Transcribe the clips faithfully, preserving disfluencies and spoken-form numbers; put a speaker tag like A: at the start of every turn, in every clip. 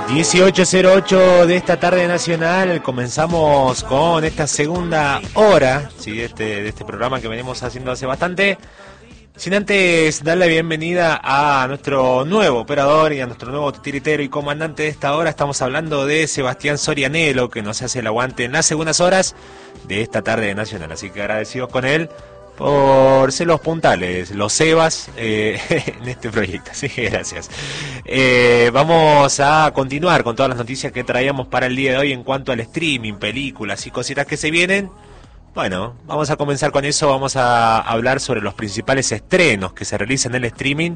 A: dieciocho cero ocho de esta tarde nacional, comenzamos con esta segunda hora, ¿sí? de, este, de este programa que venimos haciendo hace bastante. Sin antes dar la bienvenida a nuestro nuevo operador y a nuestro nuevo titiritero y comandante de esta hora. Estamos hablando de Sebastián Sorianelo, que nos hace el aguante en las segundas horas de esta tarde nacional. Así que agradecidos con él por ser los puntales, los Sebas eh, en este proyecto. Así que gracias. Eh, vamos a continuar con todas las noticias que traíamos para el día de hoy en cuanto al streaming, películas y cositas que se vienen. Bueno, vamos a comenzar con eso. Vamos a hablar sobre los principales estrenos que se realizan en el streaming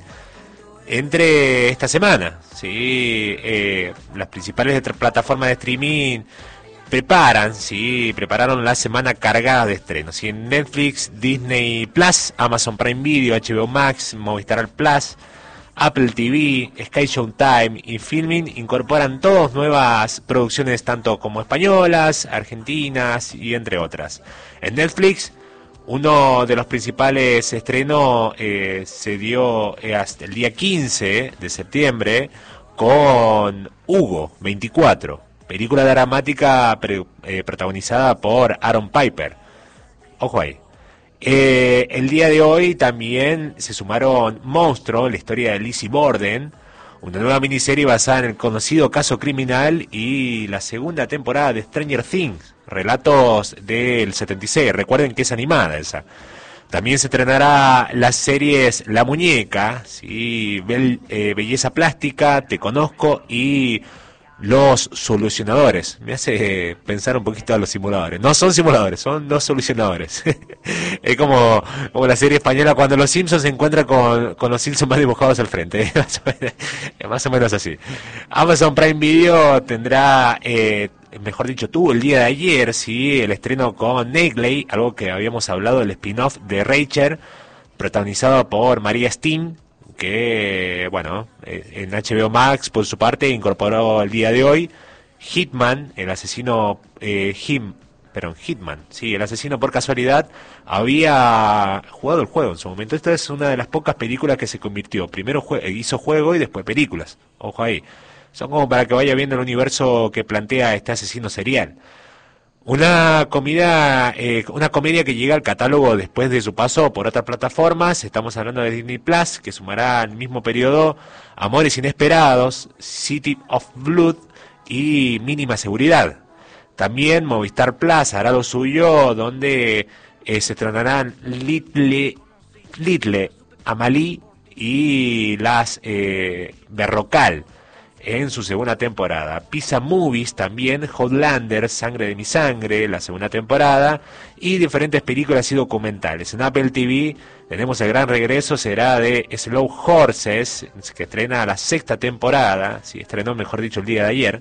A: entre esta semana. ¿Sí? Eh, las principales plataformas de streaming preparan, sí, prepararon la semana cargada de estrenos. ¿Sí? En Netflix, Disney Plus, Amazon Prime Video, H B O Max, Movistar Plus, Apple T V, Sky Showtime y Filmin incorporan todas nuevas producciones tanto como españolas, argentinas y entre otras. En Netflix, uno de los principales estrenos eh, se dio eh, hasta el día quince de septiembre con Hugo veinticuatro, película dramática pre, eh, protagonizada por Aaron Piper. Ojo ahí. Eh, el día de hoy también se sumaron Monstruo, la historia de Lizzie Borden, una nueva miniserie basada en el conocido caso criminal, y la segunda temporada de Stranger Things, relatos del setenta y seis. Recuerden que es animada esa. También se estrenará las series La Muñeca, ¿sí? Be- eh, Belleza Plástica, Te Conozco y Los Solucionadores. Me hace pensar un poquito a los simuladores. No son simuladores, son los solucionadores. Es como, como la serie española cuando los Simpsons se encuentran con, con los Simpsons más dibujados al frente. Más o menos, más o menos así. Amazon Prime Video tendrá, eh, mejor dicho, tuvo el día de ayer, sí, el estreno con Negley, algo que habíamos hablado del spin-off de Rachel, protagonizado por María Steen, que, bueno, en H B O Max, por su parte, incorporó el día de hoy Hitman, el asesino, eh, Him, perdón, Hitman, sí, el asesino por casualidad, había jugado el juego en su momento. Esta es una de las pocas películas que se convirtió, primero jue- hizo juego y después películas, ojo ahí, son como para que vaya viendo el universo que plantea este asesino serial. Una comida, eh, una comedia que llega al catálogo después de su paso por otras plataformas. Estamos hablando de Disney Plus, que sumará al mismo periodo Amores Inesperados, City of Blood y Mínima Seguridad. También Movistar Plus hará lo suyo, donde eh, se estrenarán Little, Little Amalí y Las eh, Berrocal en su segunda temporada. Pizza Movies también, Hotlander, Sangre de mi Sangre, la segunda temporada, y diferentes películas y documentales. En Apple T V tenemos el gran regreso, será de Slow Horses, que estrena la sexta temporada, sí, estrenó mejor dicho el día de ayer,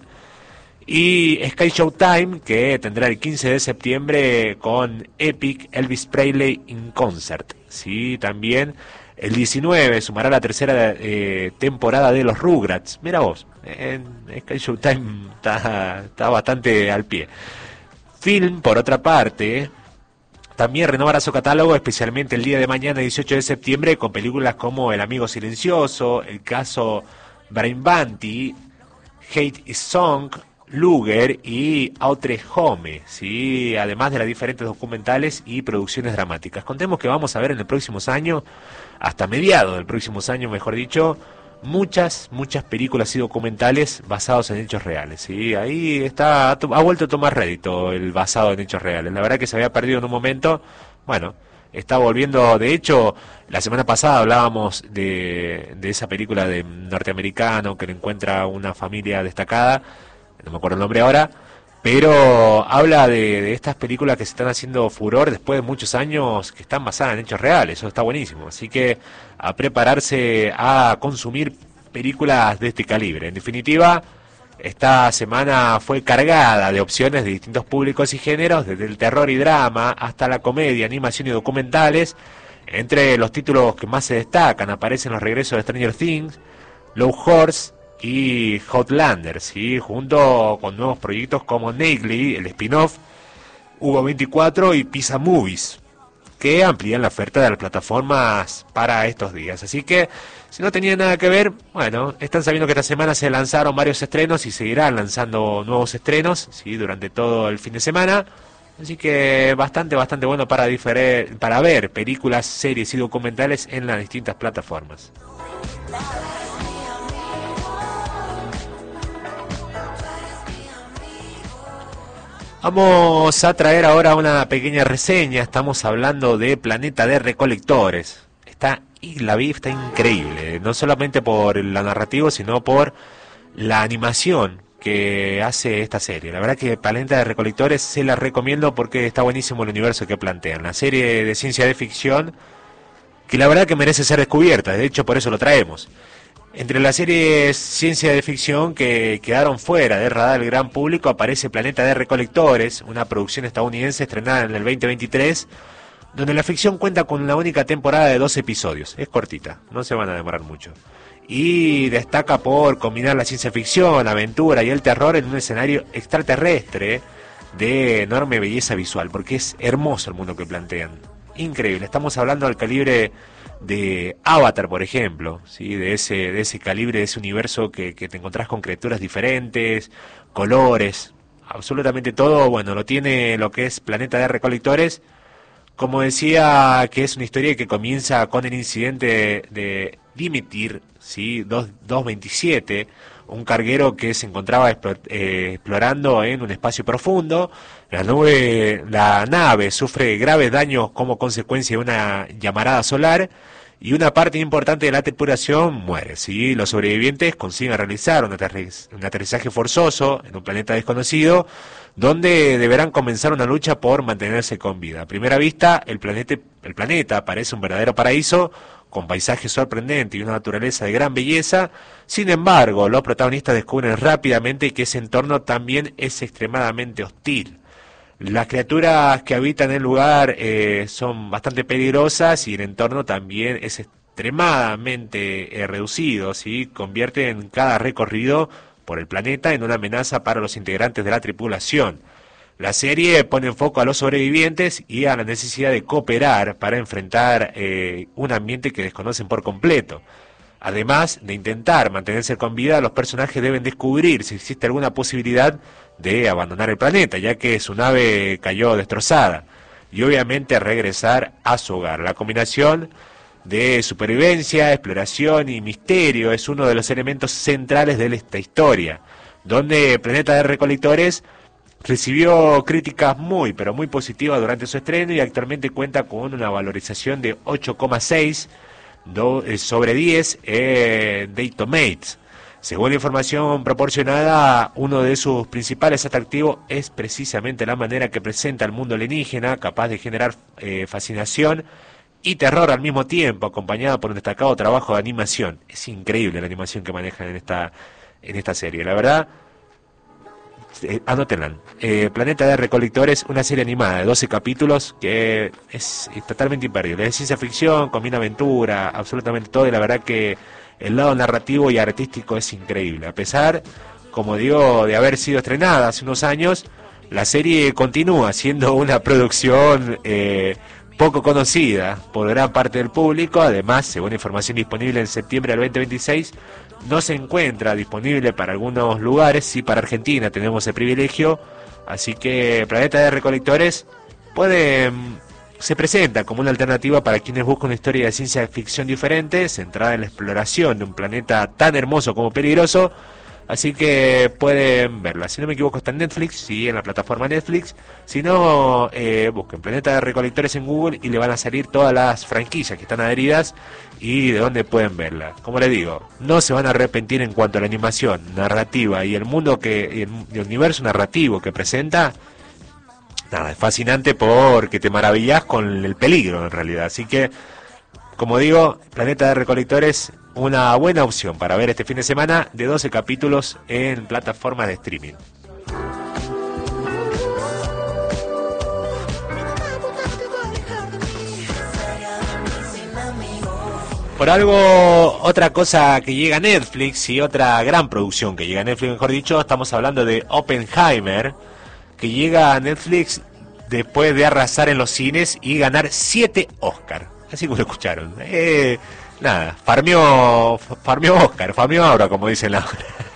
A: y Sky Showtime, que tendrá el quince de septiembre con Epic Elvis Presley in Concert. Sí, también el diecinueve sumará la tercera eh, temporada de los Rugrats. Mira vos, en Sky Showtime está, está bastante al pie. Film, por otra parte, también renovará su catálogo, especialmente el día de mañana, dieciocho de septiembre, con películas como El Amigo Silencioso, El Caso Brain Banty, Hate is Song, Luger y Outre Home, ¿sí? Además de las diferentes documentales y producciones dramáticas. Contemos que vamos a ver en el próximo año, hasta mediados del próximo año, mejor dicho, muchas, muchas películas y documentales basados en hechos reales, ¿sí? Ahí está, ha vuelto a tomar rédito el basado en hechos reales. La verdad que se había perdido en un momento, bueno, está volviendo. De hecho, la semana pasada hablábamos de, de esa película de norteamericano que le encuentra una familia destacada, no me acuerdo el nombre ahora, pero habla de, de estas películas que se están haciendo furor después de muchos años, que están basadas en hechos reales. Eso está buenísimo, así que a prepararse a consumir películas de este calibre. En definitiva, esta semana fue cargada de opciones de distintos públicos y géneros, desde el terror y drama hasta la comedia, animación y documentales. Entre los títulos que más se destacan aparecen los regresos de Stranger Things, Low Horse y Hotlander, ¿sí? Junto con nuevos proyectos como Negley, el spin-off, Hugo veinticuatro y Pizza Movies, que amplían la oferta de las plataformas para estos días. Así que, si no tenía nada que ver, bueno, están sabiendo que esta semana se lanzaron varios estrenos y seguirán lanzando nuevos estrenos, ¿sí?, durante todo el fin de semana. Así que bastante, bastante bueno para, diferer, para ver películas, series y documentales en las distintas plataformas. Vamos a traer ahora una pequeña reseña. Estamos hablando de Planeta de Recolectores. Está, y la vi, está increíble, no solamente por la narrativa, sino por la animación que hace esta serie. La verdad que Planeta de Recolectores se la recomiendo porque está buenísimo el universo que plantean. La serie de ciencia de ficción que la verdad que merece ser descubierta, de hecho por eso lo traemos. Entre las series ciencia de ficción que quedaron fuera del radar del gran público aparece Planeta de Recolectores, una producción estadounidense estrenada en el veinte veintitrés, donde la ficción cuenta con una única temporada de dos episodios. Es cortita, no se van a demorar mucho. Y destaca por combinar la ciencia ficción, la aventura y el terror en un escenario extraterrestre de enorme belleza visual, porque es hermoso el mundo que plantean. Increíble, estamos hablando del calibre de Avatar, por ejemplo, ¿sí?, de ese de ese calibre, de ese universo que, que te encontrás con criaturas diferentes, colores, absolutamente todo. Bueno, lo tiene lo que es Planeta de Recolectores. Como decía, que es una historia que comienza con el incidente de, de Dimitir, ¿sí?, dos veintisiete, un carguero que se encontraba eh, explorando en un espacio profundo. La, nube, la nave sufre graves daños como consecuencia de una llamarada solar y una parte importante de la tripulación muere, ¿sí? Los sobrevivientes consiguen realizar un, aterriz, un aterrizaje forzoso en un planeta desconocido, donde deberán comenzar una lucha por mantenerse con vida. A primera vista, el planeta, el planeta parece un verdadero paraíso, con paisajes sorprendentes y una naturaleza de gran belleza. Sin embargo, los protagonistas descubren rápidamente que ese entorno también es extremadamente hostil. Las criaturas que habitan el lugar eh, son bastante peligrosas y el entorno también es extremadamente eh, reducido, ¿sí? Convierten cada recorrido por el planeta en una amenaza para los integrantes de la tripulación. La serie pone en foco a los sobrevivientes y a la necesidad de cooperar para enfrentar eh, un ambiente que desconocen por completo. Además de intentar mantenerse con vida, los personajes deben descubrir si existe alguna posibilidad de abandonar el planeta, ya que su nave cayó destrozada, y obviamente regresar a su hogar. La combinación de supervivencia, exploración y misterio es uno de los elementos centrales de esta historia, donde Planeta de Recolectores recibió críticas muy, pero muy positivas durante su estreno y actualmente cuenta con una valorización de ocho coma seis sobre diez eh, de Tomatoes. Según la información proporcionada, uno de sus principales atractivos es precisamente la manera que presenta el mundo alienígena, capaz de generar eh, fascinación y terror al mismo tiempo, acompañado por un destacado trabajo de animación. Es increíble la animación que manejan en esta, en esta serie, la verdad. Eh, anótenla. Eh, Planeta de Recolectores, una serie animada de doce capítulos que es, es totalmente imperdible. Es ciencia ficción, combina aventura, absolutamente todo, y la verdad que el lado narrativo y artístico es increíble. A pesar, como digo, de haber sido estrenada hace unos años, la serie continúa siendo una producción eh, poco conocida por gran parte del público. Además, según información disponible en septiembre del veinte veintiséis, no se encuentra disponible para algunos lugares. Sí, para Argentina tenemos el privilegio, así que Planeta de Recolectores puede, se presenta como una alternativa para quienes buscan una historia de ciencia ficción diferente, centrada en la exploración de un planeta tan hermoso como peligroso. Así que pueden verla. Si no me equivoco, está en Netflix, sí, en la plataforma Netflix. Si no, eh, busquen Planeta de Recolectores en Google y le van a salir todas las franquicias que están adheridas y de dónde pueden verla. Como les digo, no se van a arrepentir en cuanto a la animación, narrativa y el mundo que, y el, y el universo narrativo que presenta. Nada, es fascinante porque te maravillas con el peligro en realidad. Así que, como digo, Planeta de Recolectores, una buena opción para ver este fin de semana, de doce capítulos en plataformas de streaming. Por algo, otra cosa que llega a Netflix y otra gran producción que llega a Netflix, mejor dicho, estamos hablando de Oppenheimer, que llega a Netflix después de arrasar en los cines y ganar siete Oscar. Así como lo escucharon. Eh, nada, farmeó, farmeó Oscar, farmeó ahora, como dicen la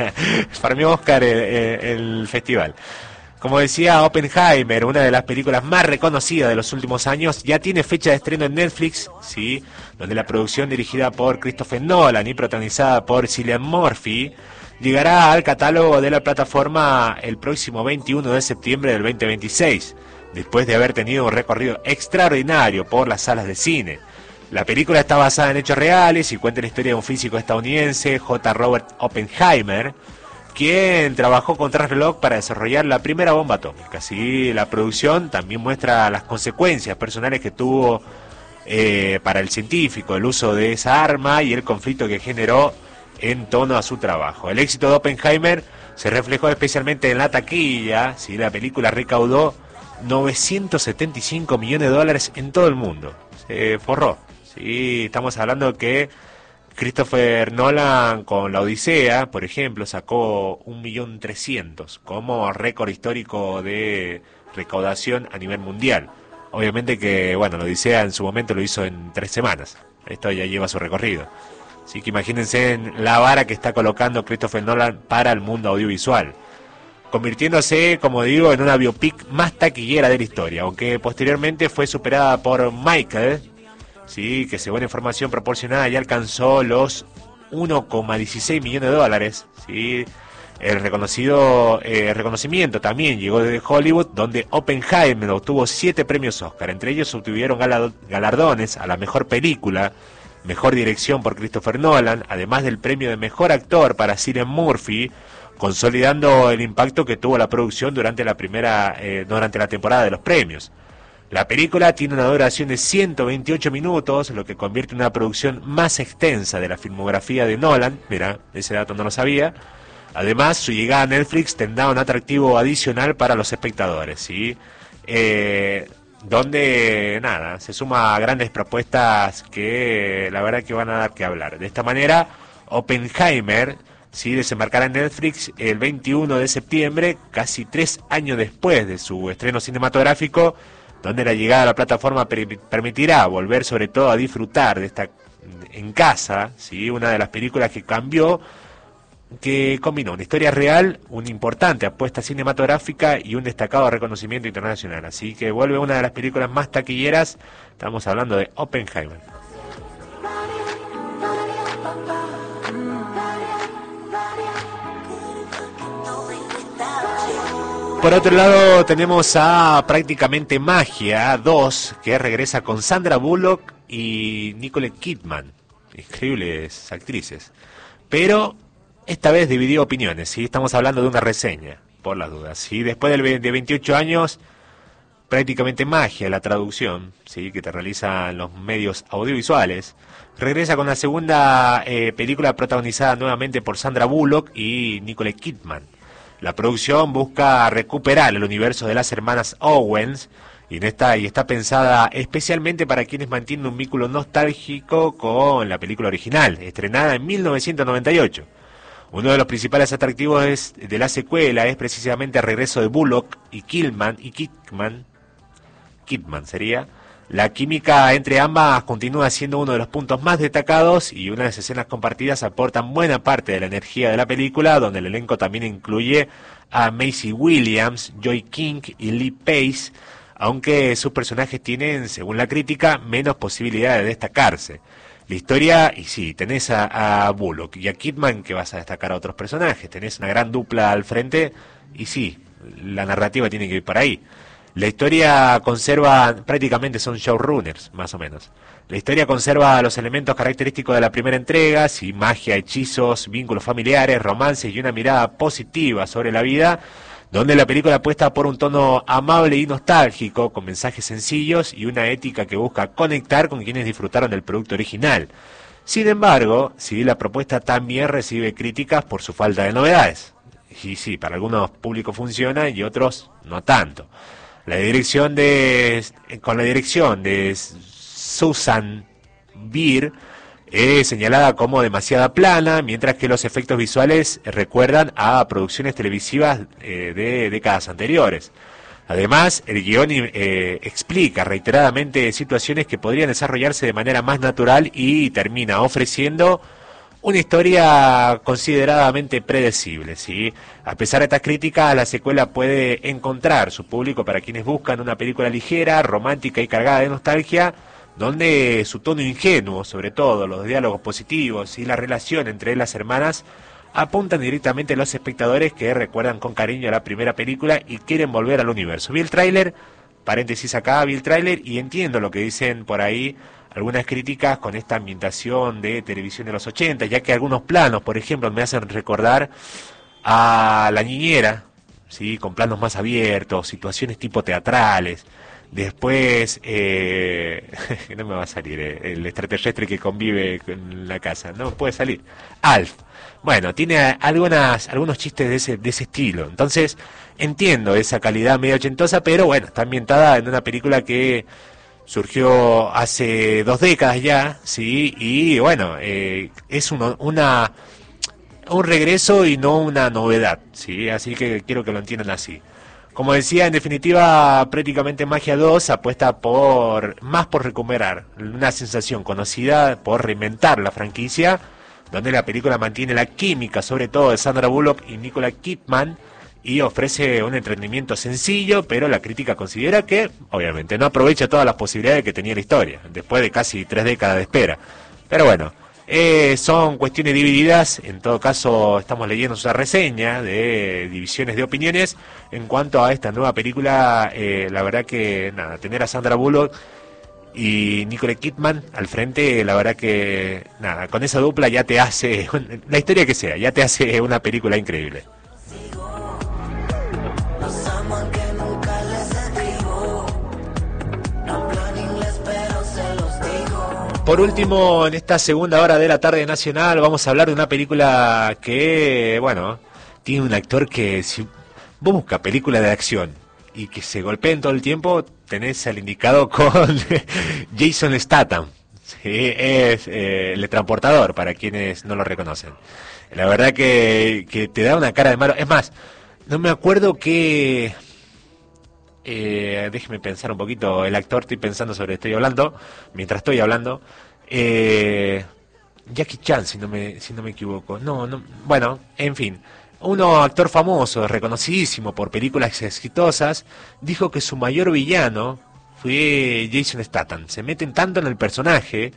A: farmeó Oscar el, el, el festival. Como decía, Oppenheimer, una de las películas más reconocidas de los últimos años, ya tiene fecha de estreno en Netflix, sí, donde la producción dirigida por Christopher Nolan y protagonizada por Cillian Murphy llegará al catálogo de la plataforma el próximo veintiuno de septiembre del veinte veintiséis, después de haber tenido un recorrido extraordinario por las salas de cine. La película está basada en hechos reales y cuenta la historia de un físico estadounidense, J. Robert Oppenheimer, quien trabajó contrarreloj para desarrollar la primera bomba atómica. Sí, la producción también muestra las consecuencias personales que tuvo eh, para el científico el uso de esa arma y el conflicto que generó en torno a su trabajo. El éxito de Oppenheimer se reflejó especialmente en la taquilla. Sí, la película recaudó novecientos setenta y cinco millones de dólares en todo el mundo. Se forró. Sí, estamos hablando que Christopher Nolan con La Odisea, por ejemplo, sacó un millón trescientos como récord histórico de recaudación a nivel mundial. Obviamente que, bueno, La Odisea en su momento lo hizo en tres semanas. Esto ya lleva su recorrido. Así que imagínense en la vara que está colocando Christopher Nolan para el mundo audiovisual, convirtiéndose, como digo, en una biopic más taquillera de la historia, aunque posteriormente fue superada por Michael, sí, que según información proporcionada ya alcanzó los uno coma dieciséis millones de dólares, sí. El reconocido eh, reconocimiento también llegó desde Hollywood, donde Oppenheimer obtuvo siete premios Oscar. Entre ellos obtuvieron galardones a la mejor película, mejor dirección por Christopher Nolan, además del premio de mejor actor para Cillian Murphy, consolidando el impacto que tuvo la producción durante la primera eh, durante la temporada de los premios. La película tiene una duración de ciento veintiocho minutos, lo que convierte en una producción más extensa de la filmografía de Nolan. Mira, ese dato no lo sabía. Además, su llegada a Netflix tendrá un atractivo adicional para los espectadores, ¿sí? Eh, donde, nada, se suma a grandes propuestas que la verdad que van a dar que hablar. De esta manera, Oppenheimer, sí, desembarcará en Netflix el veintiuno de septiembre, casi tres años después de su estreno cinematográfico, donde la llegada a la plataforma per- permitirá volver sobre todo a disfrutar de esta en casa, ¿sí? Una de las películas que cambió, que combinó una historia real, una importante apuesta cinematográfica y un destacado reconocimiento internacional. Así que vuelve una de las películas más taquilleras. Estamos hablando de Oppenheimer. Por otro lado tenemos a Prácticamente Magia dos, que regresa con Sandra Bullock y Nicole Kidman. Increíbles actrices. Pero esta vez dividió opiniones, ¿sí? Estamos hablando de una reseña, por las dudas, ¿sí? Después del, de veintiocho años, Prácticamente Magia, la traducción, ¿sí?, que te realizan los medios audiovisuales, regresa con la segunda eh, película protagonizada nuevamente por Sandra Bullock y Nicole Kidman. La producción busca recuperar el universo de las hermanas Owens y, en esta, y está pensada especialmente para quienes mantienen un vínculo nostálgico con la película original, estrenada en mil novecientos noventa y ocho. Uno de los principales atractivos es, de la secuela es precisamente el regreso de Bullock y Kidman, y Kidman, Kidman sería. La química entre ambas continúa siendo uno de los puntos más destacados y una de las escenas compartidas aportan buena parte de la energía de la película, donde el elenco también incluye a Maisie Williams, Joy King y Lee Pace, aunque sus personajes tienen, según la crítica, menos posibilidades de destacarse. La historia, y sí, tenés a, a Bullock y a Kidman, que vas a destacar a otros personajes, tenés una gran dupla al frente, y sí, la narrativa tiene que ir por ahí. La historia conserva, prácticamente son showrunners, más o menos. La historia conserva los elementos característicos de la primera entrega, sí, magia, hechizos, vínculos familiares, romances y una mirada positiva sobre la vida, donde la película apuesta por un tono amable y nostálgico, con mensajes sencillos y una ética que busca conectar con quienes disfrutaron del producto original. Sin embargo, sí, la propuesta también recibe críticas por su falta de novedades. Y sí, para algunos públicos funciona y otros no tanto. La dirección de, con la dirección de Susan Bier es señalada como demasiada plana, mientras que los efectos visuales recuerdan a producciones televisivas eh, de décadas anteriores. Además, el guión eh, explica reiteradamente situaciones que podrían desarrollarse de manera más natural y termina ofreciendo una historia consideradamente predecible, ¿sí? A pesar de estas críticas, la secuela puede encontrar su público para quienes buscan una película ligera, romántica y cargada de nostalgia, donde su tono ingenuo, sobre todo los diálogos positivos y la relación entre las hermanas, apuntan directamente a los espectadores que recuerdan con cariño la primera película y quieren volver al universo. Vi el tráiler, paréntesis acá, vi el tráiler y entiendo lo que dicen por ahí algunas críticas con esta ambientación de televisión de los ochenta, ya que algunos planos, por ejemplo, me hacen recordar a La Niñera, ¿sí? Con planos más abiertos, situaciones tipo teatrales. Después, eh, no me va a salir eh, el extraterrestre que convive con la casa, no puede salir. Alf. Bueno, tiene algunas algunos chistes de ese de ese estilo. Entonces, entiendo esa calidad medio ochentosa, pero bueno, está ambientada en una película que surgió hace dos décadas ya, sí, y bueno, eh, es uno, una un regreso y no una novedad, sí, así que quiero que lo entiendan así. Como decía, en definitiva, prácticamente Magia dos apuesta por más por recuperar una sensación conocida, por reinventar la franquicia, donde la película mantiene la química, sobre todo de Sandra Bullock y Nicole Kidman, y ofrece un entretenimiento sencillo, pero la crítica considera que, obviamente, no aprovecha todas las posibilidades que tenía la historia, después de casi tres décadas de espera. Pero bueno, eh, son cuestiones divididas, en todo caso estamos leyendo su reseña de divisiones de opiniones en cuanto a esta nueva película. Eh, la verdad que, nada, tener a Sandra Bullock y Nicole Kidman al frente, la verdad que, nada, con esa dupla ya te hace, la historia que sea, ya te hace una película increíble. Por último, en esta segunda hora de la tarde nacional vamos a hablar de una película que, bueno, tiene un actor que, si vos buscas película de acción y que se golpeen todo el tiempo, tenés al indicado con Jason Statham. Sí, es eh, el transportador para quienes no lo reconocen. La verdad que, que te da una cara de malo. Es más, no me acuerdo que... Eh, déjeme pensar un poquito, el actor, estoy pensando sobre estoy hablando, mientras estoy hablando, eh, Jackie Chan, si no me si no me equivoco, no, no, bueno, en fin, uno actor famoso, reconocidísimo por películas exitosas, dijo que su mayor villano fue Jason Statham. Se meten tanto en el personaje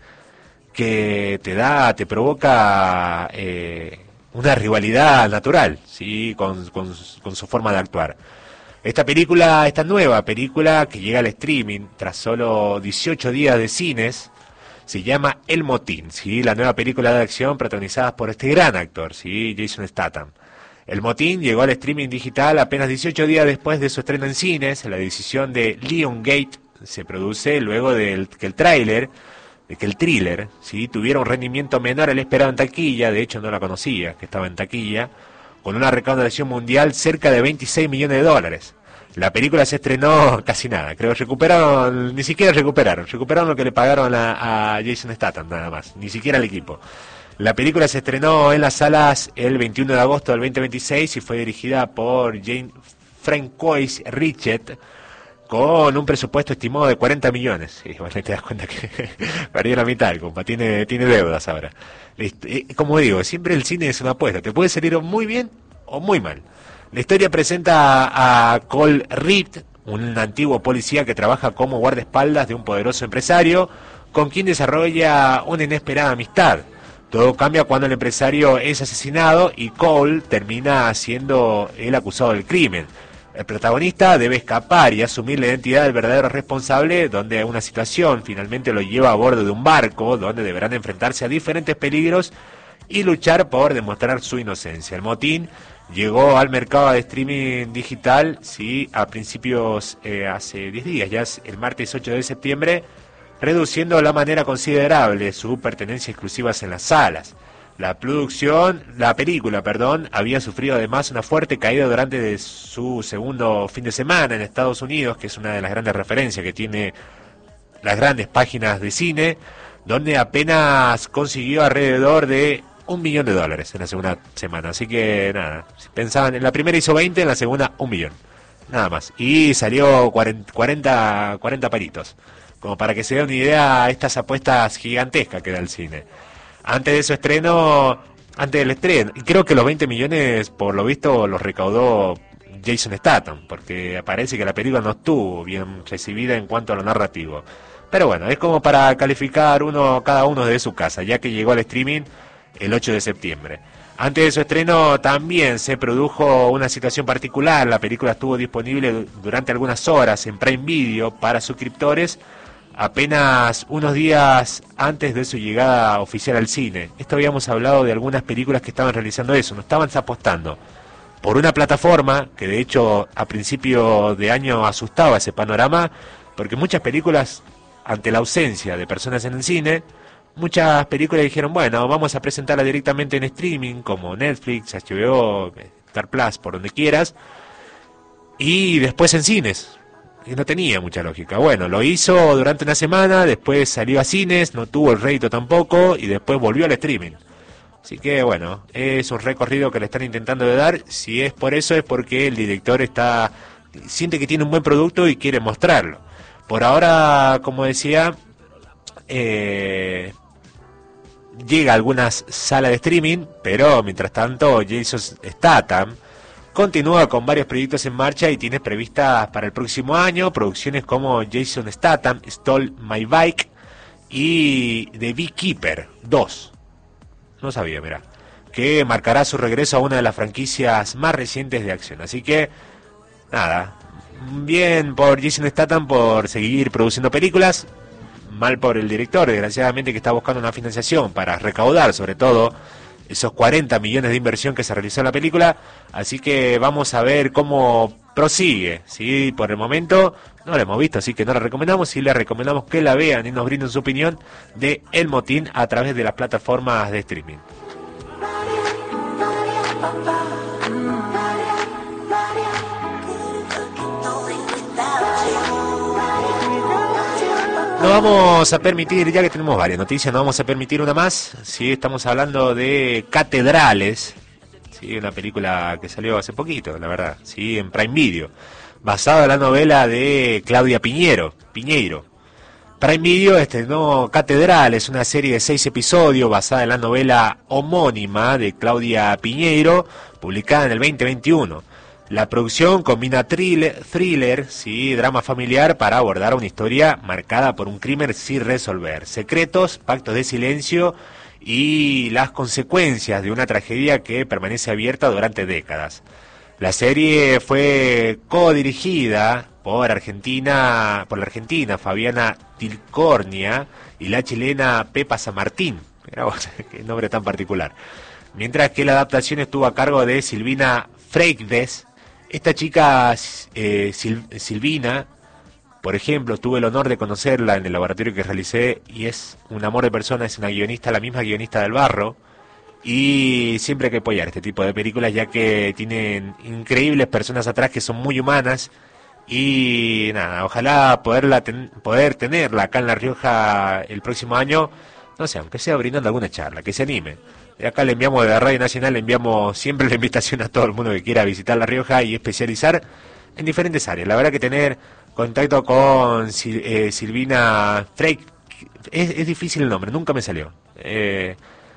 A: que te da, te provoca eh, una rivalidad natural, sí, con, con, con su forma de actuar. Esta película, esta nueva película que llega al streaming tras solo dieciocho días de cines, se llama El Motín, ¿sí? La nueva película de acción protagonizada por este gran actor, ¿sí? Jason Statham. El Motín llegó al streaming digital apenas dieciocho días después de su estreno en cines. La decisión de Lionsgate se produce luego de que el tráiler, de que el thriller, ¿sí? tuviera un rendimiento menor al esperado en taquilla. De hecho, no la conocía, que estaba en taquilla, con una recaudación mundial cerca de veintiséis millones de dólares. La película se estrenó casi nada, creo que recuperaron, ni siquiera recuperaron, recuperaron lo que le pagaron a, a Jason Statham nada más, ni siquiera al equipo. La película se estrenó en las salas el veintiuno de agosto del veinte veintiséis y fue dirigida por Jane Francois Richet, con un presupuesto estimado de cuarenta millones. Y bueno, te das cuenta que perdió la mitad, compa, tiene, tiene deudas ahora. Como digo, siempre el cine es una apuesta, te puede salir muy bien o muy mal. La historia presenta a, a Cole Reed, un antiguo policía que trabaja como guardaespaldas de un poderoso empresario, con quien desarrolla una inesperada amistad. Todo cambia cuando el empresario es asesinado y Cole termina siendo el acusado del crimen. El protagonista debe escapar y asumir la identidad del verdadero responsable, donde una situación finalmente lo lleva a bordo de un barco, donde deberán enfrentarse a diferentes peligros y luchar por demostrar su inocencia. El Motín llegó al mercado de streaming digital, sí, a principios, eh, hace diez días, ya es el martes ocho de septiembre, reduciendo de la manera considerable su pertenencia exclusivas en las salas. La producción, la película, perdón, había sufrido además una fuerte caída durante de su segundo fin de semana en Estados Unidos, que es una de las grandes referencias que tiene las grandes páginas de cine, donde apenas consiguió alrededor de un millón de dólares en la segunda semana. Así que nada, si pensaban, en la primera hizo veinte, en la segunda un millón. nada más. Y salió cuarenta, cuarenta, cuarenta palitos. Como para que se dé una idea a estas apuestas gigantescas que da el cine. Antes de su estreno, antes del estreno, y creo que los veinte millones, por lo visto, los recaudó Jason Statham, porque parece que la película no estuvo bien recibida en cuanto a lo narrativo. Pero bueno, es como para calificar uno cada uno desde su casa, ya que llegó al streaming el ocho de septiembre. Antes de su estreno también se produjo una situación particular. La película estuvo disponible durante algunas horas en Prime Video para suscriptores apenas unos días antes de su llegada oficial al cine. Esto habíamos hablado de algunas películas que estaban realizando eso, no estaban apostando por una plataforma que de hecho a principio de año asustaba ese panorama, porque muchas películas, ante la ausencia de personas en el cine, muchas películas dijeron, bueno, vamos a presentarla directamente en streaming, como Netflix, H B O, Star Plus, por donde quieras, y después en cines. Y no tenía mucha lógica. Bueno, lo hizo durante una semana, después salió a cines, no tuvo el rédito tampoco, y después volvió al streaming. Así que bueno, es un recorrido que le están intentando de dar. Si es por eso, es porque el director está siente que tiene un buen producto y quiere mostrarlo. Por ahora, como decía, eh, llega a algunas salas de streaming, pero mientras tanto Jason Statham continúa con varios proyectos en marcha y tiene previstas para el próximo año producciones como Jason Statham, Stole My Bike y The Beekeeper dos. No sabía, mira. Que marcará su regreso a una de las franquicias más recientes de acción. Así que, nada. Bien por Jason Statham por seguir produciendo películas. Mal por el director, desgraciadamente, que está buscando una financiación para recaudar, sobre todo, esos cuarenta millones de inversión que se realizó en la película. Así que vamos a ver cómo prosigue. ¿Sí? Por el momento no la hemos visto, así que no la recomendamos. Y le recomendamos que la vean y nos brinden su opinión de El Motín a través de las plataformas de streaming. No vamos a permitir, ya que tenemos varias noticias, no vamos a permitir una más. Sí, estamos hablando de Catedrales, sí, una película que salió hace poquito, la verdad, sí, en Prime Video, basada en la novela de Claudia Piñero, Piñeiro. Prime Video estrenó Catedrales, una serie de seis episodios basada en la novela homónima de Claudia Piñeiro, publicada en el veinte veintiuno. La producción combina thriller, thriller, sí, drama familiar para abordar una historia marcada por un crimen sin resolver, secretos, pactos de silencio y las consecuencias de una tragedia que permanece abierta durante décadas. La serie fue codirigida por Argentina, por la argentina Fabiana Tilcornia y la chilena Pepa San Martín. Mirá vos, qué nombre tan particular. Mientras que la adaptación estuvo a cargo de Silvina Freigdes. Esta chica, eh, Sil, Silvina, por ejemplo, tuve el honor de conocerla en el laboratorio que realicé y es un amor de persona, es una guionista, la misma guionista del Barro, y siempre hay que apoyar este tipo de películas ya que tienen increíbles personas atrás que son muy humanas y nada, ojalá poderla ten, poder tenerla acá en La Rioja el próximo año, no sé, aunque sea brindando alguna charla, que se anime. De acá le enviamos, de la Radio Nacional, le enviamos siempre la invitación a todo el mundo que quiera visitar La Rioja y especializar en diferentes áreas. La verdad que tener contacto con Sil, eh, Silvina Freik, es, es difícil el nombre, nunca me salió. Eh,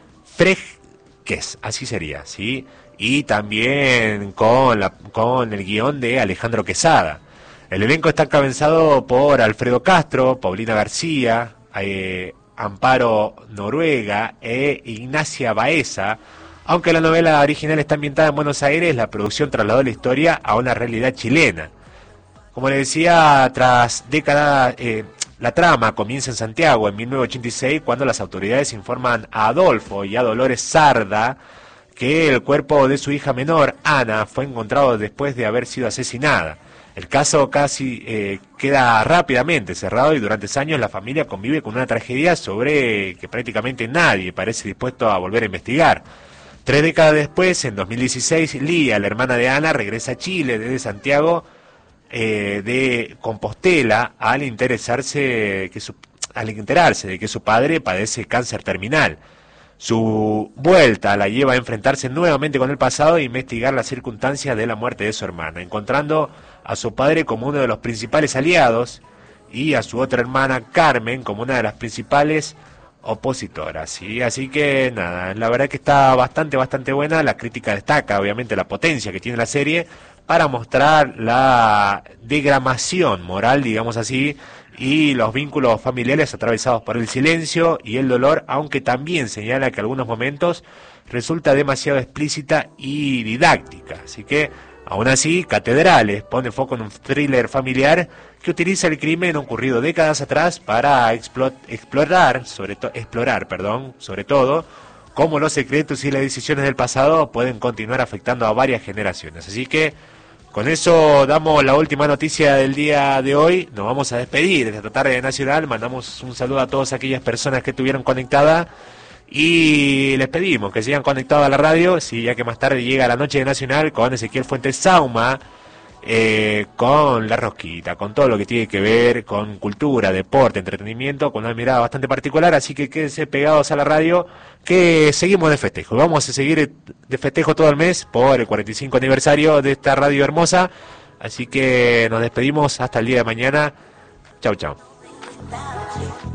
A: Freikes, así sería, ¿sí? Y también con, la, con el guión de Alejandro Quesada. El elenco está encabezado por Alfredo Castro, Paulina García, eh, Amparo Noruega e Ignacia Baeza. Aunque la novela original está ambientada en Buenos Aires, la producción trasladó la historia a una realidad chilena. Como le decía, tras décadas, eh, la trama comienza en Santiago en mil novecientos ochenta y seis, cuando las autoridades informan a Adolfo y a Dolores Sarda que el cuerpo de su hija menor, Ana, fue encontrado después de haber sido asesinada. El caso casi eh, queda rápidamente cerrado y durante años la familia convive con una tragedia sobre que prácticamente nadie parece dispuesto a volver a investigar. Tres décadas después, en dos mil dieciséis, Lía, la hermana de Ana, regresa a Chile desde Santiago eh, de Compostela al interesarse que su, al enterarse de que su padre padece cáncer terminal. Su vuelta la lleva a enfrentarse nuevamente con el pasado e investigar las circunstancias de la muerte de su hermana, encontrando a su padre como uno de los principales aliados y a su otra hermana Carmen como una de las principales opositoras, ¿sí? Así que nada, la verdad que está bastante, bastante buena. La crítica destaca obviamente la potencia que tiene la serie para mostrar la degramación moral, digamos así, y los vínculos familiares atravesados por el silencio y el dolor, aunque también señala que en algunos momentos resulta demasiado explícita y didáctica. Así que, aún así, Catedrales pone foco en un thriller familiar que utiliza el crimen ocurrido décadas atrás para explo- explorar, sobre to- explorar, perdón, sobre todo, cómo los secretos y las decisiones del pasado pueden continuar afectando a varias generaciones. Así que, con eso damos la última noticia del día de hoy. Nos vamos a despedir de esta tarde de Nacional. Mandamos un saludo a todas aquellas personas que estuvieron conectadas y les pedimos que sigan conectados a la radio, sí, ya que más tarde llega la noche de Nacional con Ezequiel Fuentes Sauma, eh, con La Rosquita, con todo lo que tiene que ver con cultura, deporte, entretenimiento, con una mirada bastante particular. Así que quédense pegados a la radio, que seguimos de festejo. Vamos a seguir de festejo todo el mes por el cuarenta y cinco aniversario de esta radio hermosa. Así que nos despedimos hasta el día de mañana. Chau, chau.